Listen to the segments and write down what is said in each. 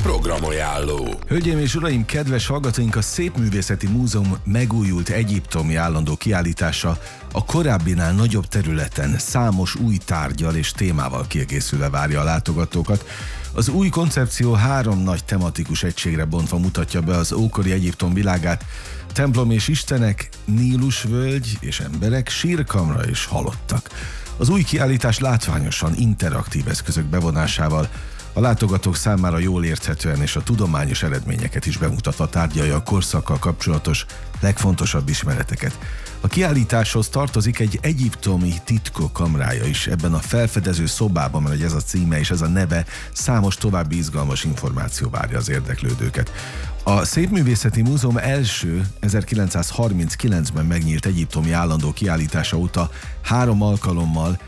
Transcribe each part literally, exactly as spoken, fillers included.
Programajánló. Hölgyeim és uraim, kedves hallgatóink, a Szépművészeti Múzeum megújult egyiptomi állandó kiállítása a korábbinál nagyobb területen számos új tárggyal és témával kiegészülve várja a látogatókat. Az új koncepció három nagy tematikus egységre bontva mutatja be az ókori Egyiptom világát: templom és istenek, Nílusvölgy és emberek, sírkamra és halottak. Az új kiállítás látványosan interaktív eszközök bevonásával a látogatók számára jól érthetően és a tudományos eredményeket is bemutatva tárgyalja a korszakkal kapcsolatos legfontosabb ismereteket. A kiállításhoz tartozik egy egyiptomi titkok kamrája is. Ebben a felfedező szobában, mert ez a címe és ez a neve, számos további izgalmas információ várja az érdeklődőket. A Szépművészeti Múzeum első ezerkilencszázharminckilencben megnyílt egyiptomi állandó kiállítása óta három alkalommal,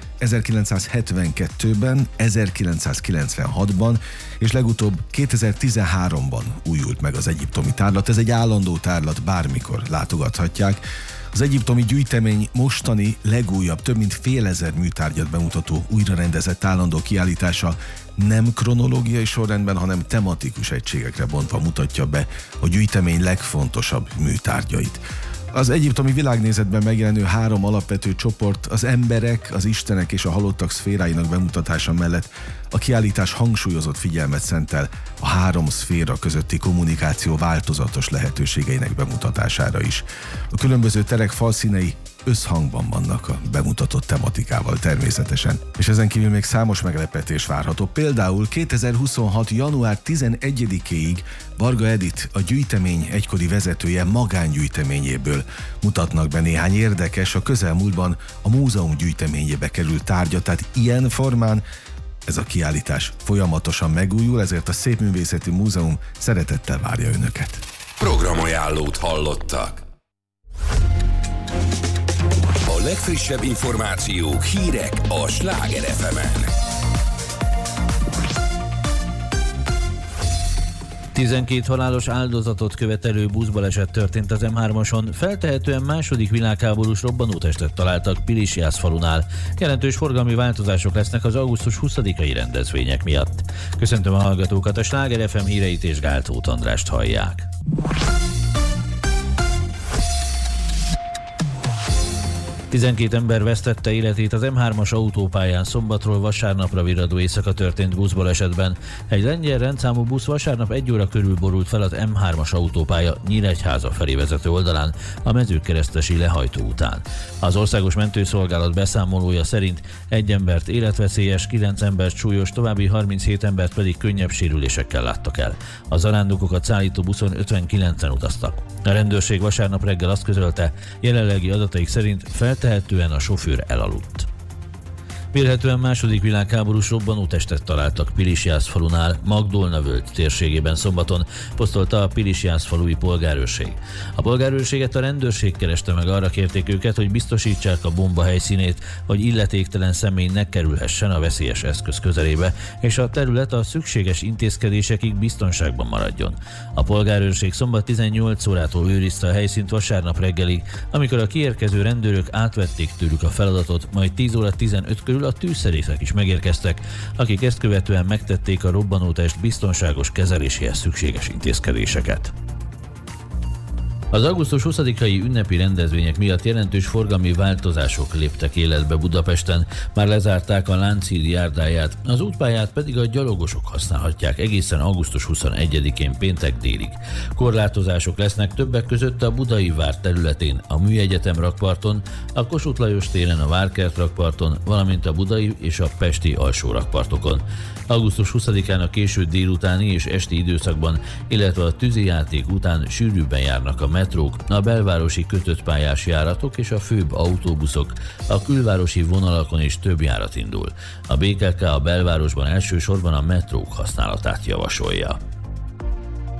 ezerkilencszázhetvenkettőben, ezerkilencszázkilencvenhatban és legutóbb kétezer-tizenháromban újult meg az egyiptomi tárlat. Ez egy állandó tárlat, bármikor látogathatják. Az egyiptomi gyűjtemény mostani legújabb, több mint fél ezer műtárgyat bemutató újrarendezett állandó kiállítása nem kronológiai sorrendben, hanem tematikus egységekre bontva mutatja be a gyűjtemény legfontosabb műtárgyait. Az egyiptomi világnézetben megjelenő három alapvető csoport, az emberek, az istenek és a halottak szféráinak bemutatása mellett a kiállítás hangsúlyozott figyelmet szentel a három szféra közötti kommunikáció változatos lehetőségeinek bemutatására is. A különböző terek falszínei összhangban vannak a bemutatott tematikával természetesen, és ezen kívül még számos meglepetés várható. Például kétezer-huszonhat. január tizenegyedikéig Varga Edit, a gyűjtemény egykori vezetője magángyűjteményéből mutatnak be néhány érdekes, a közelmúltban a múzeum gyűjteményébe került tárgyat, tehát ilyen formán ez a kiállítás folyamatosan megújul, ezért a Szépművészeti Múzeum szeretettel várja önöket. Programajánlót hallottak. A legfrissebb információk, hírek a Sláger ef emen. tizenkét halálos áldozatot követelő buszbaleset történt az em hármason, feltehetően második világháborús robbanótestet találtak Pilisjászfalunál. Jelentős forgalmi változások lesznek az augusztus huszadikai rendezvények miatt. Köszöntöm a hallgatókat, a Sláger ef em híreit és Gál Tóth Andrást hallják. tizenkét ember vesztette életét az em hármas autópályán szombatról vasárnapra virradó éjszaka történt buszbalesetben. Egy lengyel rendszámú busz vasárnap egy óra körül borult fel az em hármas autópálya Nyíregyháza felé vezető oldalán a Mezőkeresztesi lehajtó után. Az Országos Mentőszolgálat beszámolója szerint egy embert életveszélyes, kilenc embert súlyos, további harminchét embert pedig könnyebb sérülésekkel láttak el. A zarándokokat szállító buszon ötvenkilencen utaztak. A rendőrség vasárnap reggel azt közölte, jelenlegi adataik szerint feltehetően a sofőr elaludt. Vélhetően második világháborús robbanótestet találtak Pilisjászfalunál, Magdolna-völgy térségében szombaton, posztolta a Pilisjászfalui polgárőrség. A polgárőrséget a rendőrség kereste meg, arra kérték őket, hogy biztosítsák a bomba helyszínét, hogy illetéktelen személy ne kerülhessen a veszélyes eszköz közelébe, és a terület a szükséges intézkedésekig biztonságban maradjon. A polgárőrség szombat tizennyolc órától őrizte a helyszínt vasárnap reggelig, amikor a kiérkező rendőrök átvették tőlük a feladatot, majd tíz óra tizenöt körül a tűzszerészek is megérkeztek, akik ezt követően megtették a robbanótest biztonságos kezeléséhez szükséges intézkedéseket. Az augusztus huszadikai ünnepi rendezvények miatt jelentős forgalmi változások léptek életbe Budapesten, már lezárták a Lánchíd járdáját, az útpályát pedig a gyalogosok használhatják egészen augusztus huszonegyedikén péntek délig. Korlátozások lesznek többek között a Budai vár területén, a Műegyetem rakparton, a Kossuth Lajos téren, a Várkert rakparton, valamint a budai és a pesti alsó rakpartokon. augusztus huszadikán a késő délutáni és esti időszakban, illetve a tűzijáték után sűrűbben járnak a metrók, a belvárosi kötött pályás járatok és a főbb autóbuszok, a külvárosi vonalakon is több járat indul. A bé ká ká a belvárosban elsősorban a metrók használatát javasolja.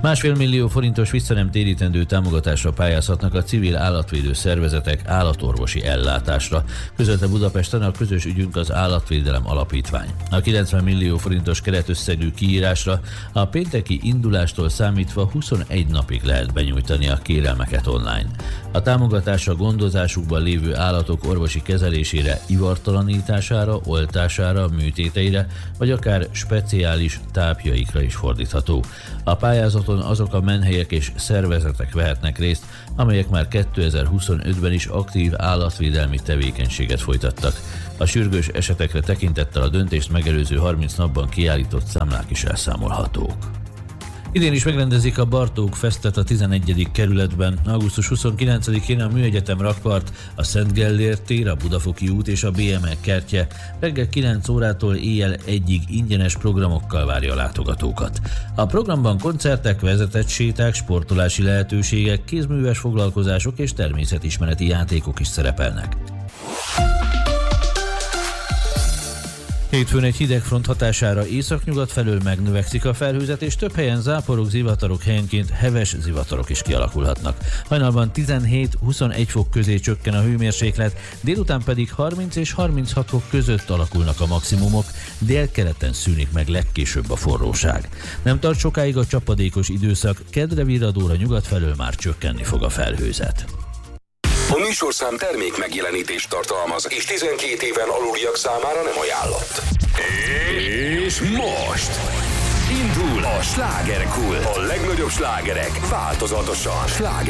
Másfél millió forintos visszanemtérítendő támogatásra pályázhatnak a civil állatvédő szervezetek állatorvosi ellátásra, közölte Budapesten a Közös ügyünk az Állatvédelem Alapítvány. A kilencven millió forintos keretösszegű kiírásra a pénteki indulástól számítva huszonegy napig lehet benyújtani a kérelmeket online. A támogatás a gondozásukban lévő állatok orvosi kezelésére, ivartalanítására, oltására, műtéteire, vagy akár speciális tápjaikra is fordítható. A pályázaton azok a menhelyek és szervezetek vehetnek részt, amelyek már kétezer-huszonötben is aktív állatvédelmi tevékenységet folytattak. A sürgős esetekre tekintettel a döntést megelőző harminc napban kiállított számlák is elszámolhatók. Idén is megrendezik a Bartók Festet a tizenegyedik kerületben. augusztus huszonkilencedikén a Műegyetem rakpart, a Szent Gellért tér, a Budafoki út és a bé em e kertje reggel kilenc órától éjjel egyig ingyenes programokkal várja a látogatókat. A programban koncertek, vezetett séták, sportolási lehetőségek, kézműves foglalkozások és természetismereti játékok is szerepelnek. Hétfőn egy hideg front hatására északnyugat felől megnövekszik a felhőzet, és több helyen záporok, zivatarok, helyenként heves zivatarok is kialakulhatnak. Hajnalban tizenhét-huszonegy fok közé csökken a hőmérséklet, délután pedig harminc és harminchat fok között alakulnak a maximumok, délkeleten szűnik meg legkésőbb a forróság. Nem tart sokáig a csapadékos időszak, kedre virradóra nyugat felől már csökkenni fog a felhőzet. A műsorszám termék megjelenítést tartalmaz, és tizenkét éven aluliak számára nem ajánlott. És most indul a slágerkult. A legnagyobb slágerek változatosan. Sláger